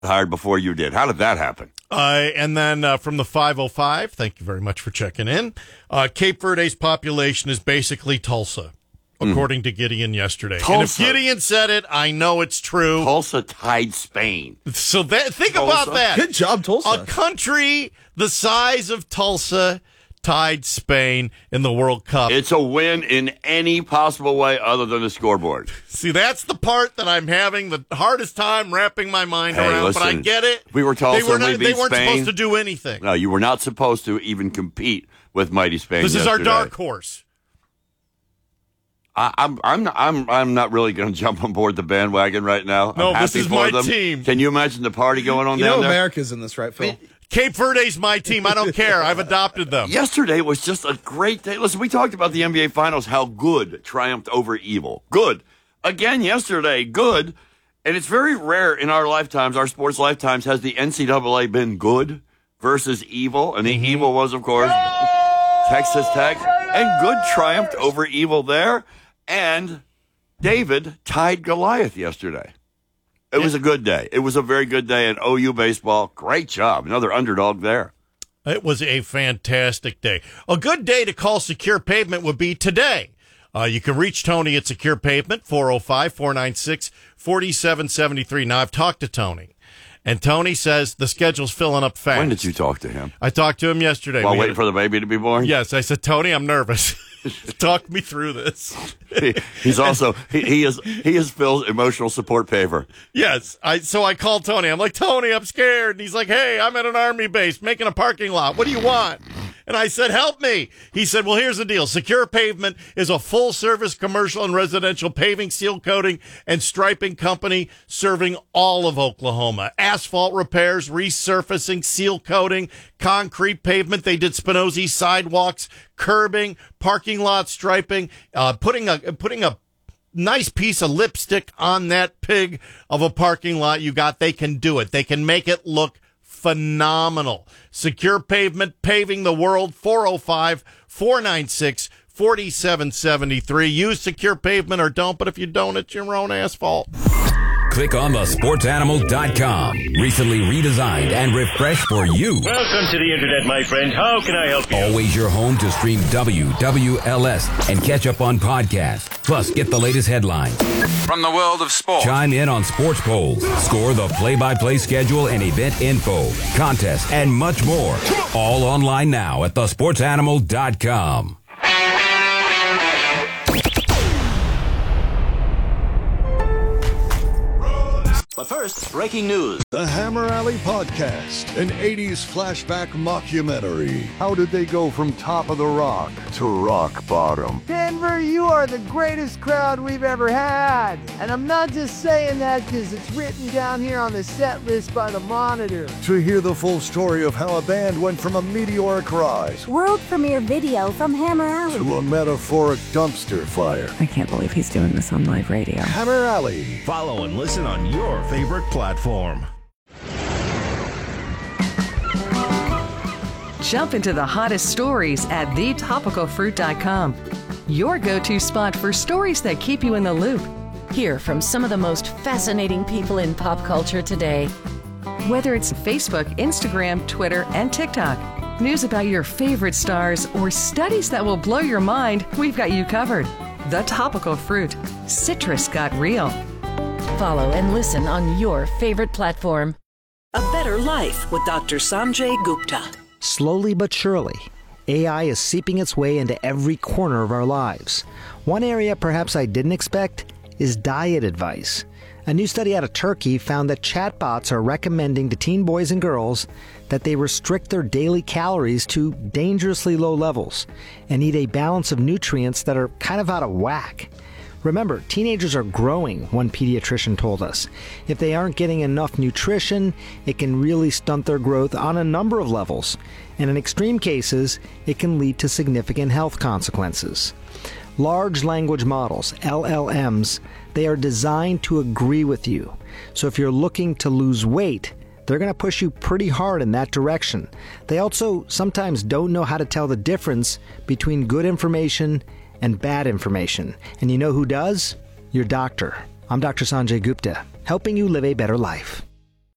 hired before you did. How did that happen? And then from the 505, thank you very much for checking in. Cape Verde's population is basically Tulsa, according to Gideon yesterday. Tulsa. And if Gideon said it, I know it's true. Tulsa tied Spain. So think Tulsa. about that. Good job, Tulsa. A country the size of Tulsa tied Spain in the World Cup. It's a win in any possible way other than the scoreboard. See, that's the part that I'm having the hardest time wrapping my mind around, listen, but I get it. We were Tulsa and we beat They weren't Spain. supposed to do anything. No, you were not supposed to even compete with mighty Spain. This is our yesterday. dark horse. I'm not really going to jump on board the bandwagon right now. No, I'm this happy is for my them. team. Can you imagine the party going on You down know there? America's in this, right, Phil? Cape Verde's my team. I don't care. I've adopted them. Yesterday was just a great day. Listen, we talked about the NBA Finals, how good triumphed over evil. Good. Again yesterday, good. And it's very rare in our lifetimes, our sports lifetimes, has the NCAA been good versus evil. And the evil was, of course, Texas Tech. And good triumphed over evil there. And David tied Goliath yesterday. It was a good day. It was a very good day in OU baseball. Great job. Another underdog there. It was a fantastic day. A good day to call Secure Pavement would be today. You can reach Tony at Secure Pavement, 405-496-4773. Now, I've talked to Tony, and Tony says the schedule's filling up fast. When did you talk to him? I talked to him yesterday. While waiting for the baby to be born? Yes, I said, Tony, I'm nervous. Talk me through this. He's also he is Phil's emotional support paver. Yes. So I called Tony. I'm like, Tony, I'm scared. And he's like, hey, I'm at an Army base making a parking lot. What do you want? And I said, help me. He said, well, here's the deal. Secure Pavement is a full-service commercial and residential paving, seal coating, and striping company serving all of Oklahoma. Asphalt repairs, resurfacing, seal coating, concrete pavement. They did Spinozzi sidewalks, curbing, parking lot striping, putting a nice piece of lipstick on that pig of a parking lot you got. They can do it. They can make it look phenomenal. Secure Pavement, paving the world, 405-496-4773. Use Secure Pavement or don't, but if you don't, it's your own asphalt. Click on thesportsanimal.com. Recently redesigned and refreshed for you. Welcome to the internet, my friend. How can I help you? Always your home to stream WWLS and catch up on podcasts. Plus, get the latest headlines. From the world of sport. Chime in on sports polls. Score the play-by-play schedule and event info, contests, and much more. All online now at thesportsanimal.com. But first, breaking news. The Hammer Alley Podcast, an 80s flashback mockumentary. How did they go from top of the rock to rock bottom? Denver, you are the greatest crowd we've ever had. And I'm not just saying that because it's written down here on the set list by the Monitor. To hear the full story of how a band went from a meteoric rise world premiere video from Hammer Alley to a metaphoric dumpster fire. I can't believe he's doing this on live radio. Hammer Alley. Follow and listen on your favorite platform. Jump into the hottest stories at thetopicalfruit.com. Your go-to spot for stories that keep you in the loop. Hear from some of the most fascinating people in pop culture today. Whether it's Facebook, Instagram, Twitter, and TikTok, news about your favorite stars, or studies that will blow your mind, we've got you covered. The Topical Fruit. Citrus got real. Follow and listen on your favorite platform. A Better Life with Dr. Sanjay Gupta. Slowly but surely, AI is seeping its way into every corner of our lives. One area perhaps I didn't expect is diet advice. A new study out of Turkey found that chatbots are recommending to teen boys and girls that they restrict their daily calories to dangerously low levels and eat a balance of nutrients that are kind of out of whack. Remember, teenagers are growing, one pediatrician told us. If they aren't getting enough nutrition, it can really stunt their growth on a number of levels. And in extreme cases, it can lead to significant health consequences. Large language models, LLMs, they are designed to agree with you. So if you're looking to lose weight, they're going to push you pretty hard in that direction. They also sometimes don't know how to tell the difference between good information and bad information. And you know who does? Your doctor. I'm Dr. Sanjay Gupta, helping you live a better life.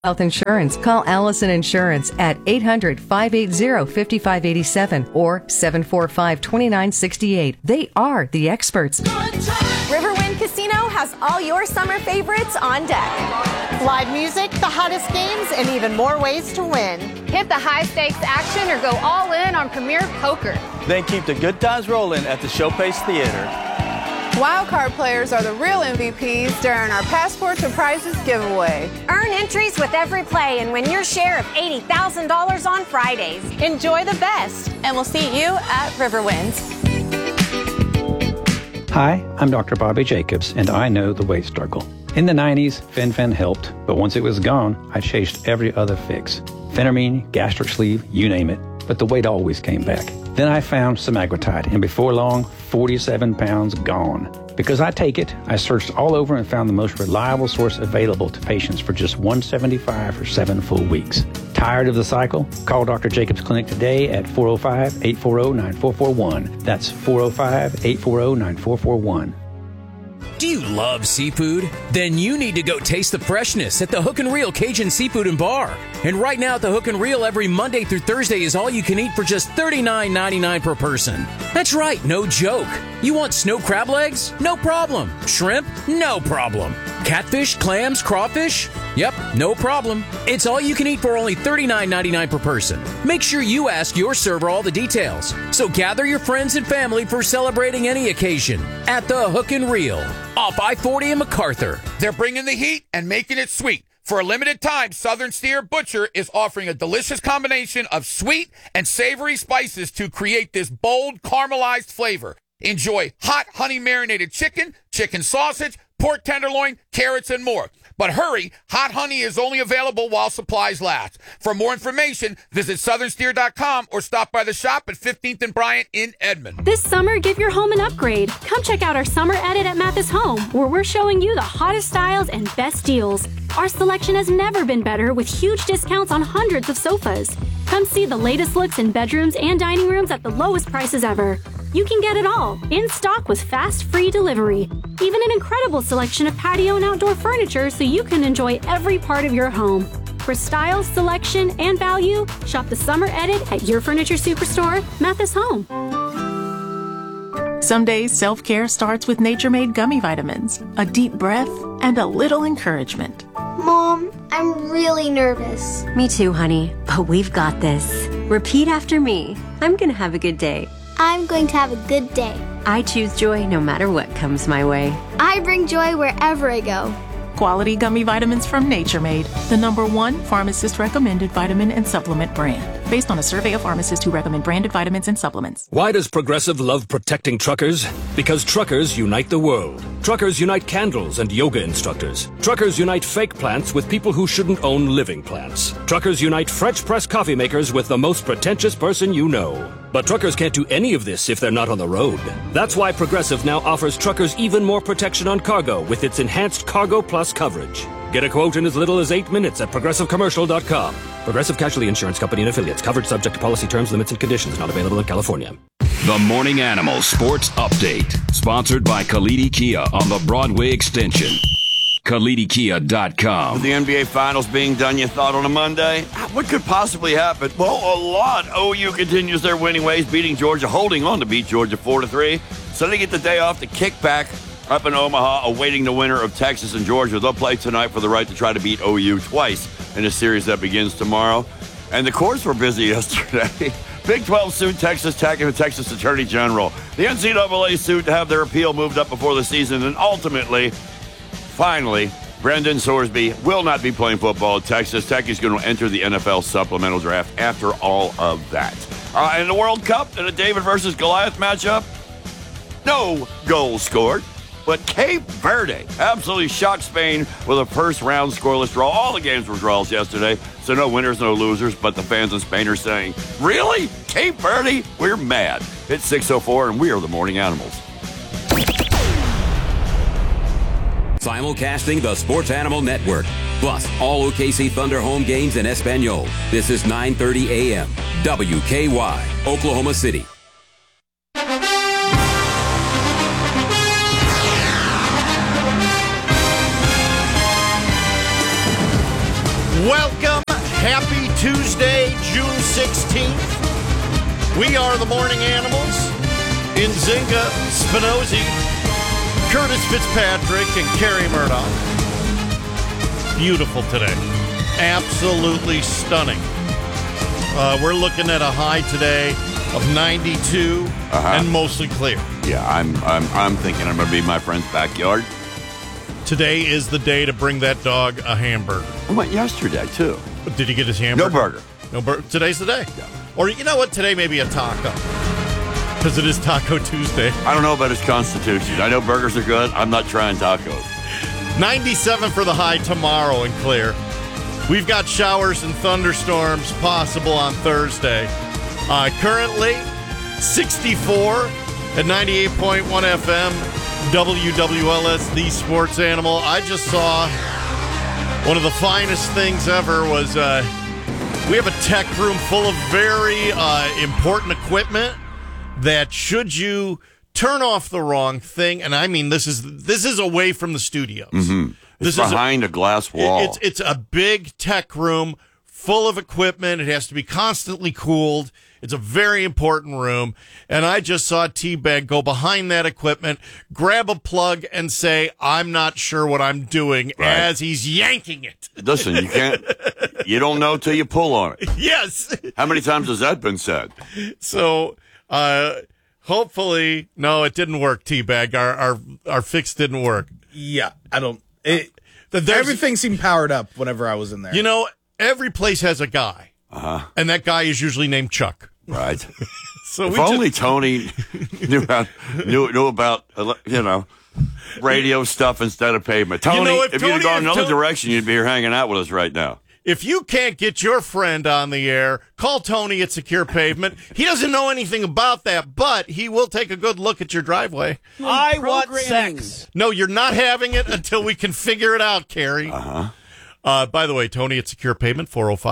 Health insurance. Call Allison Insurance at 800-580-5587 or 745-2968. They are the experts. Riverwind Casino has all your summer favorites on deck. Live music, the hottest games, and even more ways to win. Hit the high-stakes action or go all in on Premier Poker. Then keep the good times rolling at the Showpace Theater. Wildcard players are the real MVPs during our Passport to Prizes giveaway. Earn entries with every play and win your share of $80,000 on Fridays. Enjoy the best, and we'll see you at Riverwinds. Hi, I'm Dr. Bobby Jacobs, and I know the weight struggle. In the 90s, Fen-Phen helped, but once it was gone, I chased every other fix. Phenermine, gastric sleeve, you name it, but the weight always came back. Then I found semaglutide, and before long, 47 pounds gone. Because I take it, I searched all over and found the most reliable source available to patients for just $175 for 7 full weeks. Tired of the cycle? Call Dr. Jacobs Clinic today at 405-840-9441. That's 405-840-9441. Do you love seafood? Then you need to go taste the freshness at the Hook and Reel Cajun Seafood and Bar. And right now at the Hook and Reel, every Monday through Thursday is all you can eat for just $39.99 per person. That's right, no joke. You want snow crab legs? No problem. Shrimp? No problem. Catfish, clams, crawfish? Yep, no problem. It's all you can eat for only $39.99 per person. Make sure you ask your server all the details. So gather your friends and family for celebrating any occasion at the Hook and Reel off I-40 in MacArthur. They're bringing the heat and making it sweet. For a limited time, Southern Steer Butcher is offering a delicious combination of sweet and savory spices to create this bold caramelized flavor. Enjoy hot honey marinated chicken, chicken sausage, pork tenderloin, carrots, and more. But hurry, hot honey is only available while supplies last. For more information, visit southernsteer.com or stop by the shop at 15th and Bryant in Edmond. This summer, give your home an upgrade. Come check out our summer edit at Mathis Home, where we're showing you the hottest styles and best deals. Our selection has never been better with huge discounts on hundreds of sofas. Come see the latest looks in bedrooms and dining rooms at the lowest prices ever. You can get it all, in stock with fast, free delivery. Even an incredible selection of patio and outdoor furniture so you can enjoy every part of your home. For style, selection, and value, shop the summer edit at your furniture superstore, Mathis Home. Some days, self-care starts with Nature-Made gummy vitamins, a deep breath, and a little encouragement. Mom, I'm really nervous. Me too, honey, but we've got this. Repeat after me. I'm gonna have a good day. I'm going to have a good day. I choose joy no matter what comes my way. I bring joy wherever I go. Quality gummy vitamins from Nature Made, the #1 pharmacist-recommended vitamin and supplement brand. Based on a survey of pharmacists who recommend branded vitamins and supplements. Why does Progressive love protecting truckers? Because truckers unite the world. Truckers unite candles and yoga instructors. Truckers unite fake plants with people who shouldn't own living plants. Truckers unite French press coffee makers with the most pretentious person you know. But truckers can't do any of this if they're not on the road. That's why Progressive now offers truckers even more protection on cargo with its enhanced Cargo Plus coverage. Get a quote in as little as 8 minutes at ProgressiveCommercial.com. Progressive Casualty Insurance Company and Affiliates. Coverage subject to policy terms, limits, and conditions. Not available in California. The Morning Animal Sports Update. Sponsored by Khalidi Kia on the Broadway Extension. KhalidiKia.com. With the NBA Finals being done, you thought on a Monday, what could possibly happen? Well, a lot. OU continues their winning ways, beating Georgia, holding on to beat Georgia 4-3. So they get the day off to kick back up in Omaha, awaiting the winner of Texas and Georgia. They'll play tonight for the right to try to beat OU twice in a series that begins tomorrow. And the courts were busy yesterday. Big 12 sued Texas Tech and the Texas Attorney General. The NCAA sued to have their appeal moved up before the season, and ultimately, finally, Brendan Sorsby will not be playing football at Texas Tech. He's going to enter the NFL supplemental draft after all of that. In the World Cup, in a David versus Goliath matchup, no goals scored. But Cape Verde absolutely shocked Spain with a first-round scoreless draw. All the games were draws yesterday, so no winners, no losers. But the fans in Spain are saying, really? Cape Verde? We're mad. It's 6:04, and we are the Morning Animals. Simulcasting the Sports Animal Network. Plus, all OKC Thunder home games in Espanol. This is 9:30 a.m. WKY, Oklahoma City. Welcome. Happy Tuesday, June 16th. We are the Morning Animals. Nzinga, Spinozzi, Curtis Fitzpatrick, and Carrie Murdoch. Beautiful today. Absolutely stunning. We're looking at a high today of 92 and mostly clear. Yeah, I'm thinking I'm going to be in my friend's backyard. Today is the day to bring that dog a hamburger. I went yesterday, too. Did he get his hamburger? No burger. No burger. Today's the day. Yeah. Or you know what? Today may be a taco. Because it is Taco Tuesday. I don't know about his constitution. I know burgers are good. I'm not trying tacos. 97 for the high tomorrow and clear. We've got showers and thunderstorms possible on Thursday. Currently, 64 at 98.1 FM, WWLS, the Sports Animal. I just saw one of the finest things ever was we have a tech room full of very important equipment that should you turn off the wrong thing, and I mean this is away from the studios. Mm-hmm. It's behind a glass wall. It's a big tech room full of equipment. It has to be constantly cooled. It's a very important room. And I just saw T-Bag go behind that equipment, grab a plug, and say, I'm not sure what I'm doing, as he's yanking it. Listen, you don't know till you pull on it. Yes. How many times has that been said? So, hopefully, no, it didn't work, T-Bag. Our fix didn't work. Yeah, I don't. Everything seemed powered up whenever I was in there. You know, every place has a guy. And that guy is usually named Chuck. Right. So if only Tony knew about radio stuff instead of pavement. Tony, if you'd gone another direction, you'd be here hanging out with us right now. If you can't get your friend on the air, call Tony at Secure Pavement. He doesn't know anything about that, but he will take a good look at your driveway. I want sex. No, you're not having it until we can figure it out, Carrie. By the way, Tony at Secure Pavement,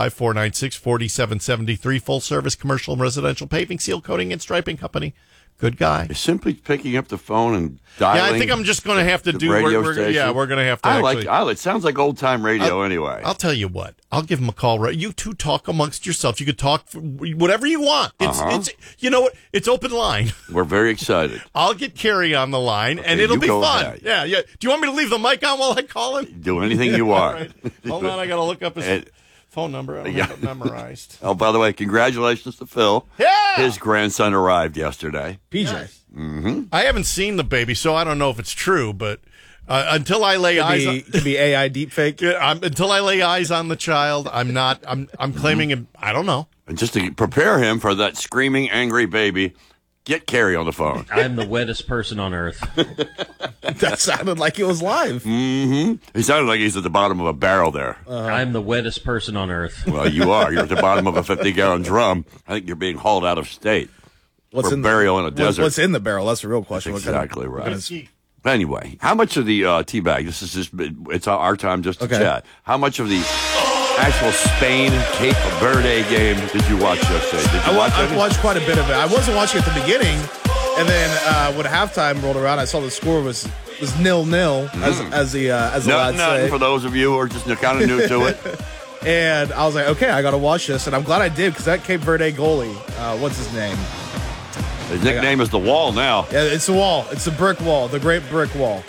405-496-4773, full-service commercial and residential paving, seal coating, and striping company. Good guy. You're simply picking up the phone and dialing. Yeah, I think I'm just going to have to do. We're going to have to. It sounds like old-time radio anyway. I'll tell you what. I'll give him a call. You two talk amongst yourselves. You could talk whatever you want. It's you know what? It's open line. We're very excited. I'll get Carrie on the line, and it'll be fun. Ahead. Yeah. Do you want me to leave the mic on while I call him? Do anything you want. Right. Hold on, I got to look up his phone number. I don't have it memorized. Oh, by the way, congratulations to Phil. Yeah! His grandson arrived yesterday. PJ. Nice. I haven't seen the baby, so I don't know if it's true, but until I lay eyes on... It could be AI deepfake. Until I lay eyes on the child, I'm not... I'm claiming him... I don't know. And just to prepare him for that screaming, angry baby, get Carrie on the phone. I'm the wettest person on earth. That sounded like it was live. Mm-hmm. He sounded like he's at the bottom of a barrel there. I'm the wettest person on earth. Well, you are. You're at the bottom of a 50-gallon drum. I think you're being hauled out of state. What's for burial in a desert. What's in the barrel? That's the real question. That's exactly right. Anyway, how much of the T-Bag, this is it's our time just to chat. How much of the actual Spain-Cape Verde game did you watch yesterday? I watched quite a bit of it. I wasn't watching at the beginning, and then when halftime rolled around, I saw the score was 0-0, as the lads say. For those of you who are just kind of new to it. And I was like, okay, I got to watch this, and I'm glad I did, because that Cape Verde goalie, what's his name? His nickname is The Wall now. Yeah, it's the wall. It's the brick wall, the great brick wall.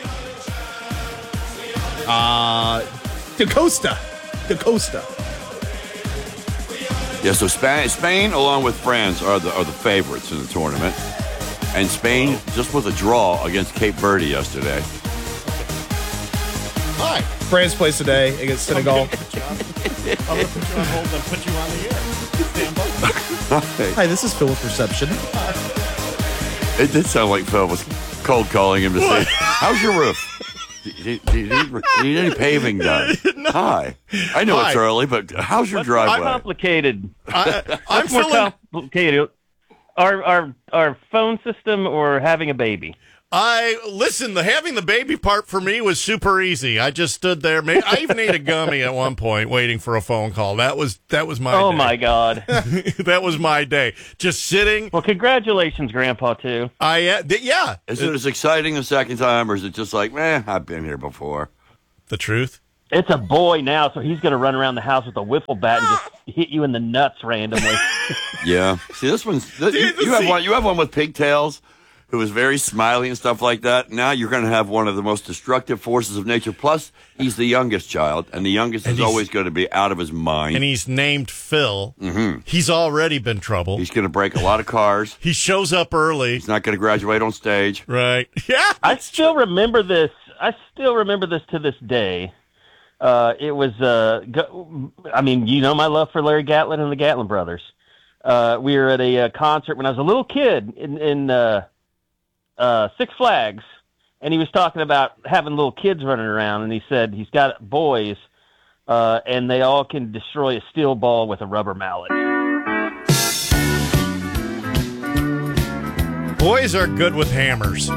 DaCosta. Yeah, so Spain, along with France, are the favorites in the tournament. And Spain just with a draw against Cape Verde yesterday. Hi. France plays today against Senegal. I'm going to put you on hold and put you on the air. Stand by. Hi, this is Phil with reception. It did sound like Phil was cold calling him to say, how's your roof? Do you need any paving done? No. Hi. I know it's early, but how's your driveway? I'm complicated. I'm more complicated. Our phone system or having a baby? Having the baby part for me was super easy. I just stood there. I even ate a gummy at one point waiting for a phone call. That was my day. Oh, my God. That was my day. Just sitting. Well, congratulations, Grandpa, too. Yeah. Is it as exciting the second time, or is it just like, I've been here before? The truth? It's a boy now, so he's going to run around the house with a wiffle bat and just hit you in the nuts randomly. Yeah. See, this one's you have one. You have one with pigtails, who is very smiley and stuff like that. Now you're going to have one of the most destructive forces of nature. Plus, he's the youngest child, and the youngest is always going to be out of his mind. And he's named Phil. Mm-hmm. He's already been trouble. He's going to break a lot of cars. He shows up early. He's not going to graduate on stage. Right. Yeah. I still remember this to this day. It was, I mean, you know my love for Larry Gatlin and the Gatlin brothers. We were at a concert when I was a little kid in Six Flags, and he was talking about having little kids running around, and he said he's got boys, and they all can destroy a steel ball with a rubber mallet. Boys are good with hammers.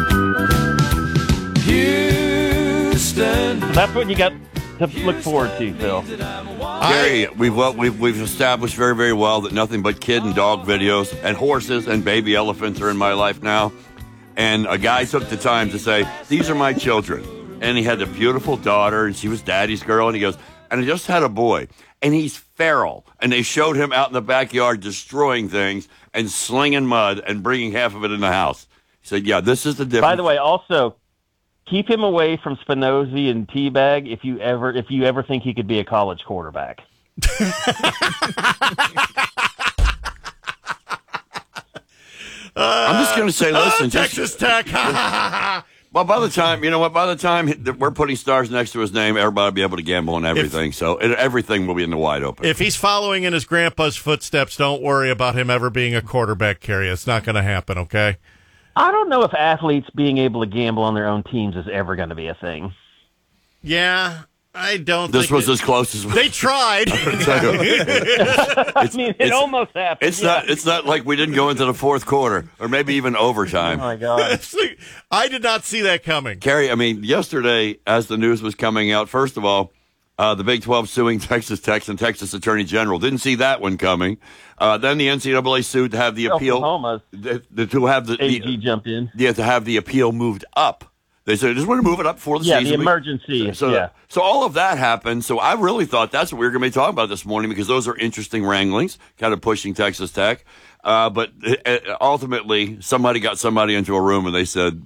Houston. So that's what you got to look forward to, Phil. Gary, we've established very, very well that nothing but kid and dog videos and horses and baby elephants are in my life now. And a guy took the time to say, these are my children. And he had a beautiful daughter, and she was daddy's girl. And he goes, and I just had a boy, and he's feral. And they showed him out in the backyard destroying things and slinging mud and bringing half of it in the house. He said, yeah, this is the difference. By the way, also, keep him away from Spinozzi and Teabag if you ever think he could be a college quarterback. I'm just going to say, listen. Texas Tech. Well, by the time we're putting stars next to his name, everybody will be able to gamble on everything. Everything will be in the wide open. If he's following in his grandpa's footsteps, don't worry about him ever being a quarterback carrier. It's not going to happen, okay? I don't know if athletes being able to gamble on their own teams is ever going to be a thing. Yeah, I don't This think was as close as... They tried. It almost happened. It's not like we didn't go into the fourth quarter or maybe even overtime. Oh, my God. I did not see that coming. Carrie, I mean, yesterday, as the news was coming out, first of all, the Big 12 suing Texas Tech and Texas Attorney General. Didn't see that one coming. Then the NCAA sued to have the appeal. To have the AG jump in. Yeah, to have the appeal moved up. They said, just want to move it up for the season. Yeah, the emergency. So all of that happened. So I really thought that's what we were going to be talking about this morning because those are interesting wranglings, kind of pushing Texas Tech. But ultimately, somebody got somebody into a room and they said,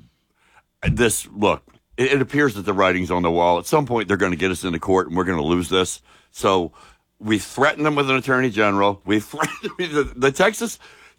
it appears that the writing's on the wall. At some point, they're going to get us into court and we're going to lose this. So we threatened them with an attorney general. We threatened the Texas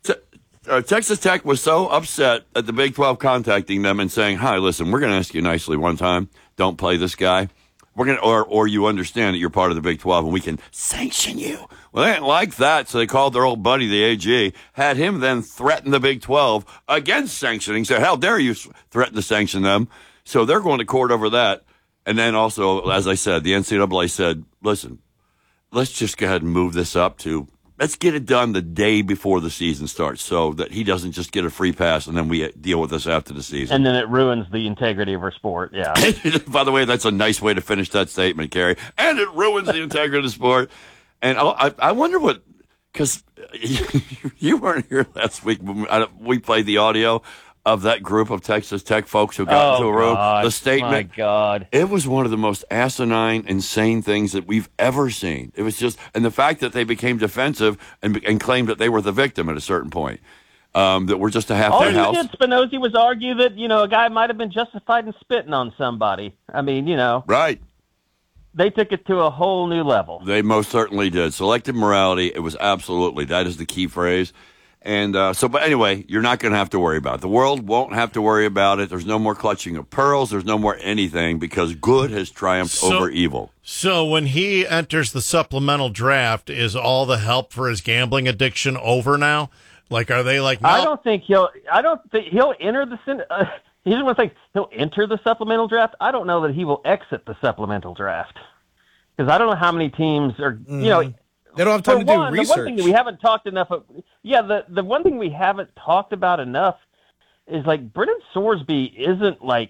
Tech was so upset at the Big 12 contacting them and saying, "Hi, listen, we're going to ask you nicely one time. Don't play this guy. We're going to, or you understand that you're part of the Big 12 and we can sanction you." Well, they didn't like that, so they called their old buddy, the AG, had him then threaten the Big 12 against sanctioning. Said, "How dare you threaten to sanction them?" So they're going to court over that. And then also, as I said, the NCAA said, "Listen, let's just go ahead and move this up to." Let's get it done the day before the season starts so that he doesn't just get a free pass and then we deal with this after the season. And then it ruins the integrity of our sport, yeah. By the way, that's a nice way to finish that statement, Carrie. And it ruins the integrity of the sport. And I wonder what, because you weren't here last week when we played the audio of that group of Texas Tech folks who got into a room. The statement. My God. It was one of the most asinine, insane things that we've ever seen. It was just, and the fact that they became defensive and claimed that they were the victim at a certain point, that we're just a half-dead house. All you did, Spinozzi, was argue that, a guy might have been justified in spitting on somebody. I mean, Right. They took it to a whole new level. They most certainly did. Selective morality, it was absolutely, that is the key phrase. And but anyway, you're not going to have to worry about it. The world won't have to worry about it. There's no more clutching of pearls. There's no more anything because good has triumphed over evil. So when he enters the supplemental draft, is all the help for his gambling addiction over now? Like, are they like? No? I don't think he'll enter the. Here's one thing: he'll enter the supplemental draft. I don't know that he will exit the supplemental draft because I don't know how many teams are. They don't have time to do research. The one thing that we haven't talked enough of, the one thing we haven't talked about enough is like Brennan Sorsby isn't like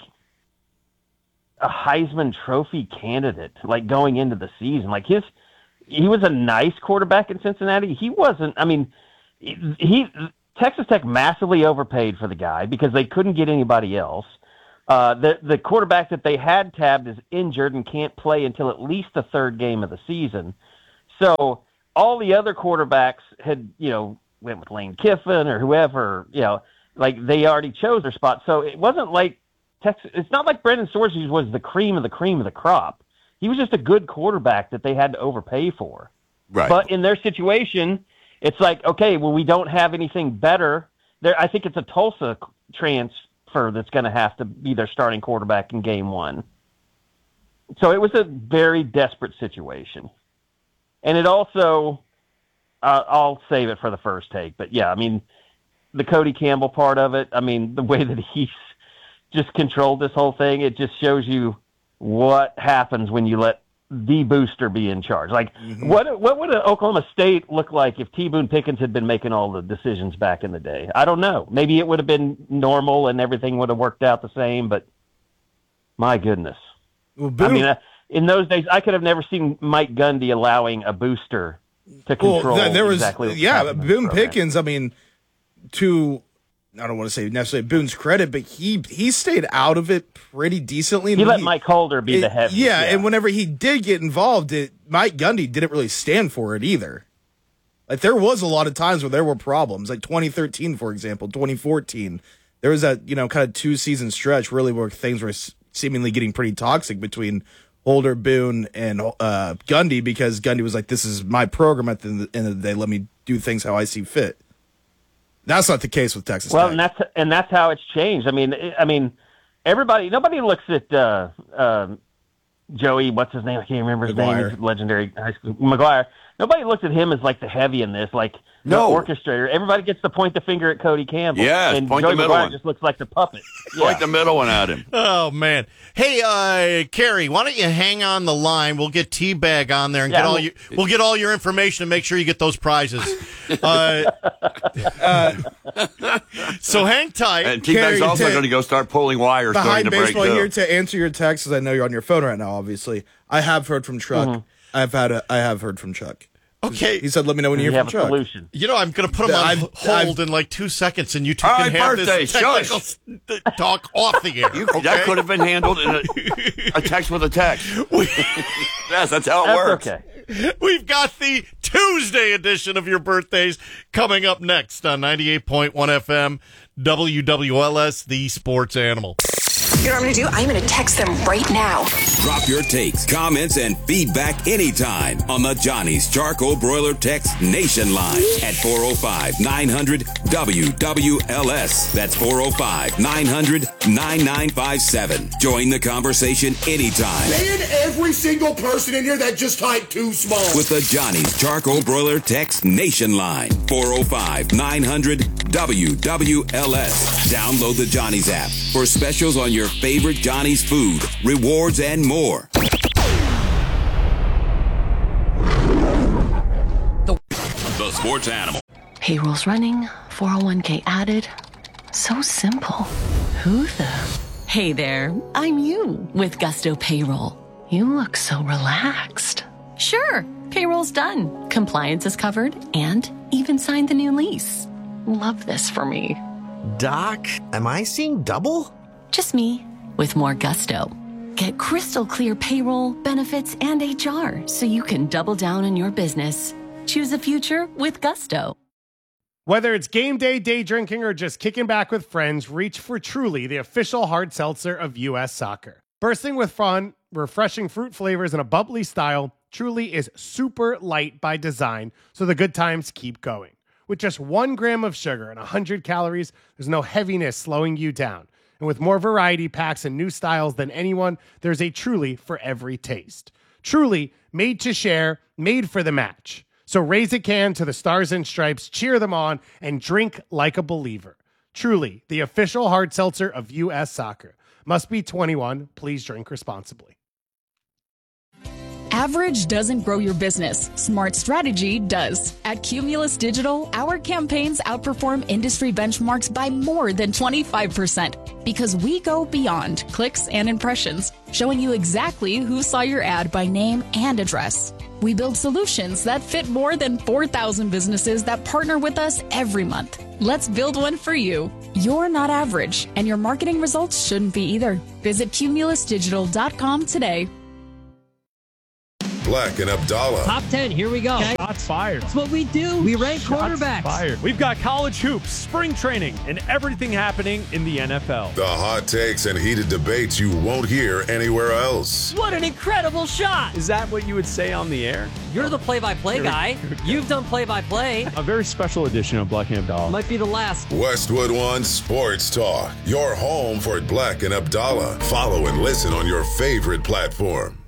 a Heisman Trophy candidate like going into the season. Like he was a nice quarterback in Cincinnati. He wasn't. I mean, Texas Tech massively overpaid for the guy because they couldn't get anybody else. The quarterback that they had tabbed is injured and can't play until at least the third game of the season. So all the other quarterbacks had, went with Lane Kiffin or whoever, like they already chose their spot. So it wasn't like Texas. It's not like Brendan Sorges was the cream of the crop. He was just a good quarterback that they had to overpay for. Right. But in their situation, it's like, okay, well, we don't have anything better. I think it's a Tulsa transfer that's going to have to be their starting quarterback in game one. So it was a very desperate situation. And it also, I'll save it for the first take, but yeah, I mean, the Cody Campbell part of it, I mean, the way that he's just controlled this whole thing, it just shows you what happens when you let the booster be in charge. Like, what would Oklahoma State look like if T. Boone Pickens had been making all the decisions back in the day? I don't know. Maybe it would have been normal and everything would have worked out the same, but my goodness. Well, I mean, in those days, I could have never seen Mike Gundy allowing a booster to control exactly what happened. Boone Pickens, I mean, I don't want to say necessarily Boone's credit, but he stayed out of it pretty decently. He let Mike Holder be the head. Yeah, and whenever he did get involved, Mike Gundy didn't really stand for it either. Like, there was a lot of times where there were problems, like 2013, for example, 2014. There was that, kind of 2-season stretch really where things were seemingly getting pretty toxic between Holder, Boone, and Gundy, because Gundy was like, this is my program at the end of the day. Let me do things how I see fit. That's not the case with Texas Tech. Well, and that's how it's changed. I mean, nobody looks at Joey, what's his name? I can't remember his name. He's legendary high school McGuire. Nobody looks at him as like the heavy in this, like the orchestrator. Everybody gets to point the finger at Cody Campbell. Yeah, and point Joey the middle McGuire one. just looks like the puppet. Point the middle one at him. Oh, man. Hey, Carrie, why don't you hang on the line? We'll get T-Bag on there and we'll get all your information and make sure you get those prizes. So hang tight. And T-Bag's also going to go start pulling wires during the break. Behind baseball here to answer your text, because I know you're on your phone right now, obviously. I have heard from Chuck. Mm-hmm. I have heard from Chuck. Okay. He said, let me know when you hear from Chuck. Solution. I'm going to put him on hold in like 2 secones, and you two can have this technical talk off the air. That could have been handled in a text with a text. Yes, that's how it works. Okay. We've got the Tuesday edition of your birthdays coming up next on 98.1 FM, WWLS, the Sports Animal. You know what I'm going to do? I'm going to text them right now. Drop your takes, comments, and feedback anytime on the Johnny's Charcoal Broiler Text Nation line at 405-900-WWLS. That's 405-900-9957. Join the conversation anytime. Man, every single person in here that just typed too small. With the Johnny's Charcoal Broiler Text Nation line. 405-900-WWLS. Download the Johnny's app for specials on your favorite Johnny's food, rewards, and more. The Sports Animal. Payroll's running, 401k added. So simple. Who the? Hey there, I'm you with Gusto Payroll. You look so relaxed. Sure, payroll's done. Compliance is covered and even signed the new lease. Love this for me. Doc, am I seeing double? Just me with more gusto. Get crystal clear payroll, benefits, and HR so you can double down on your business. Choose a future with Gusto. Whether it's game day, day drinking, or just kicking back with friends, reach for Truly, the official hard seltzer of U.S. Soccer. Bursting with fun, refreshing fruit flavors, and a bubbly style, Truly is super light by design, so the good times keep going. With just 1 gram of sugar and 100 calories, there's no heaviness slowing you down. And with more variety packs and new styles than anyone, there's a Truly for every taste. Truly, made to share, made for the match. So raise a can to the Stars and Stripes, cheer them on, and drink like a believer. Truly, the official hard seltzer of U.S. Soccer. Must be 21. Please drink responsibly. Average doesn't grow your business. Smart strategy does. At Cumulus Digital, our campaigns outperform industry benchmarks by more than 25% because we go beyond clicks and impressions, showing you exactly who saw your ad by name and address. We build solutions that fit more than 4,000 businesses that partner with us every month. Let's build one for you. You're not average, and your marketing results shouldn't be either. Visit cumulusdigital.com today. Black and Abdallah. Top 10, here we go. Shots fired. That's what we do. We rank quarterbacks. Fired. We've got college hoops, spring training, and everything happening in the NFL. The hot takes and heated debates you won't hear anywhere else. What an incredible shot. Is that what you would say on the air? You're the play-by-play guy. You've done play-by-play. A very special edition of Black and Abdallah. Might be the last. Westwood One Sports Talk. Your home for Black and Abdallah. Follow and listen on your favorite platform.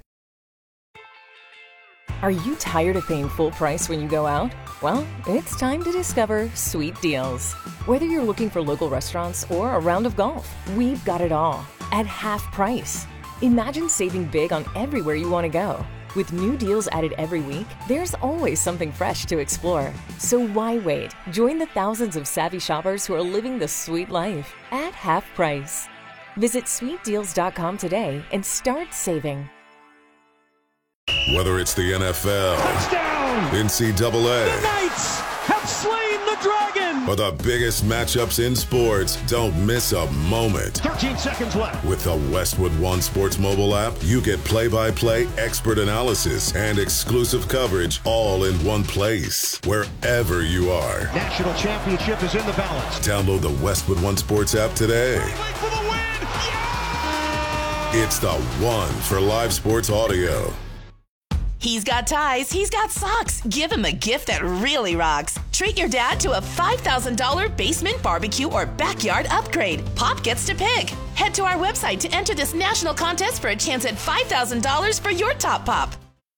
Are you tired of paying full price when you go out? Well, it's time to discover Sweet Deals. Whether you're looking for local restaurants or a round of golf, we've got it all at half price. Imagine saving big on everywhere you want to go. With new deals added every week, there's always something fresh to explore. So why wait? Join the thousands of savvy shoppers who are living the sweet life at half price. Visit sweetdeals.com today and start saving. Whether it's the NFL, touchdown, NCAA, the Knights have slain the dragon, or the biggest matchups in sports, don't miss a moment. 13 seconds left. With the Westwood One Sports mobile app, you get play-by-play expert analysis and exclusive coverage all in one place, wherever you are. National championship is in the balance. Download the Westwood One Sports app today. For the win! Yeah! It's the one for live sports audio. He's got ties, he's got socks. Give him a gift that really rocks. Treat your dad to a $5,000 basement barbecue or backyard upgrade. Pop gets to pick. Head to our website to enter this national contest for a chance at $5,000 for your top pop.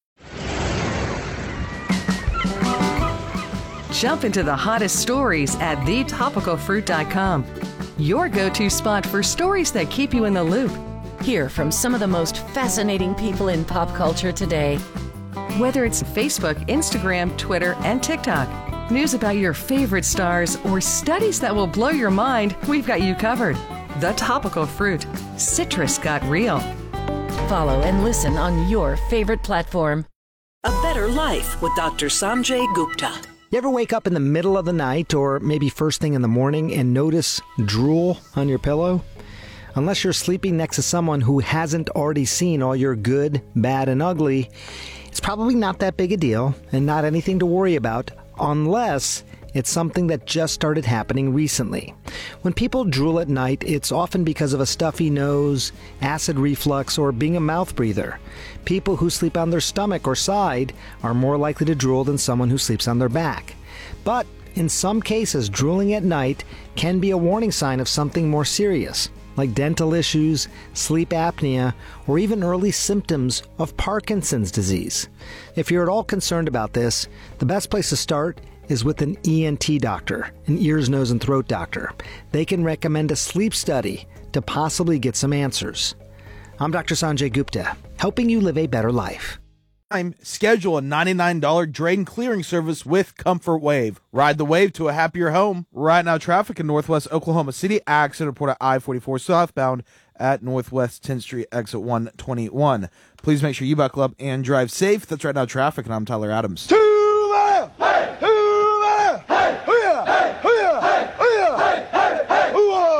Jump into the hottest stories at thetopicalfruit.com. Your go-to spot for stories that keep you in the loop. Hear from some of the most fascinating people in pop culture today. Whether it's Facebook, Instagram, Twitter, and TikTok, news about your favorite stars, or studies that will blow your mind, we've got you covered. The Topical Fruit. Citrus got real. Follow and listen on your favorite platform. A Better Life with Dr. Sanjay Gupta. You ever wake up in the middle of the night or maybe first thing in the morning and notice drool on your pillow? Unless you're sleeping next to someone who hasn't already seen all your good, bad, and ugly, it's probably not that big a deal and not anything to worry about unless it's something that just started happening recently. When people drool at night, it's often because of a stuffy nose, acid reflux, or being a mouth breather. People who sleep on their stomach or side are more likely to drool than someone who sleeps on their back. But in some cases, drooling at night can be a warning sign of something more serious, like dental issues, sleep apnea, or even early symptoms of Parkinson's disease. If you're at all concerned about this, the best place to start is with an ENT doctor, an ears, nose, and throat doctor. They can recommend a sleep study to possibly get some answers. I'm Dr. Sanjay Gupta, helping you live a better life. Schedule a $99 drain clearing service with Comfort Wave. Ride the wave to a happier home. Right now, traffic in Northwest Oklahoma City. Accident report at I-44 southbound at Northwest 10th Street, exit 121. Please make sure you buckle up and drive safe. That's Right Now Traffic, and I'm Tyler Adams. To the left! Hey! To the left! Hey! Hoo-yah! Hey! Hoo-yah! Hey! Hoo-yah! Hey! Hey! Hey!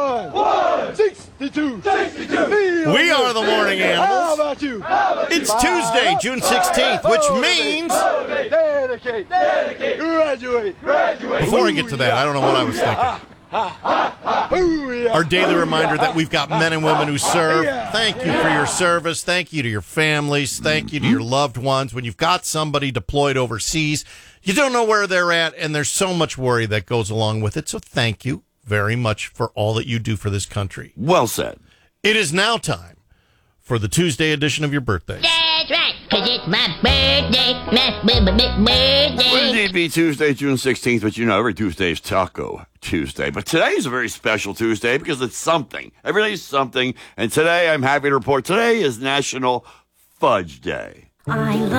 One! 62! 62! We are the Morning Animals. How about you? It's Tuesday, June 16th, which means... Dedicate! Graduate! Before I get to that, I don't know what I was thinking. Our daily reminder that we've got men and women who serve. Thank you for your service. Thank you to your families. Thank you to your loved ones. When you've got somebody deployed overseas, you don't know where they're at, and there's so much worry that goes along with it. So thank you very much for all that you do for this country. Well said. It is now time for the Tuesday edition of your birthday. That's right, because it's my birthday. My birthday. Would indeed be Tuesday, June 16th, but you know, every Tuesday is Taco Tuesday. But today is a very special Tuesday because it's something. Every day is something. And today, I'm happy to report, today is National Fudge Day. I love